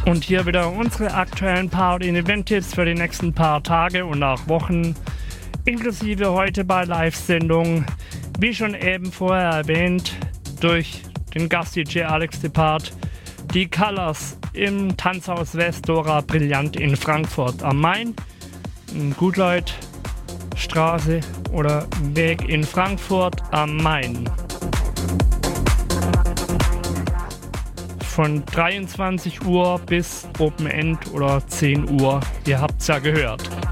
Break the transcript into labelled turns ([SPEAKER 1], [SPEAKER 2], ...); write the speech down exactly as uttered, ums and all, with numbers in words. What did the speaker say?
[SPEAKER 1] Und hier wieder unsere aktuellen Party- und Event-Tipps für die nächsten paar Tage und auch Wochen, inklusive heute bei Live-Sendung, wie schon eben vorher erwähnt, durch den Gast-D J Alex Depart, die Colors im Tanzhaus Westdora Brillant in Frankfurt am Main, in Gutleut Straße oder Weg in Frankfurt am Main. Von dreiundzwanzig Uhr bis Open End oder zehn Uhr, ihr habt's ja gehört.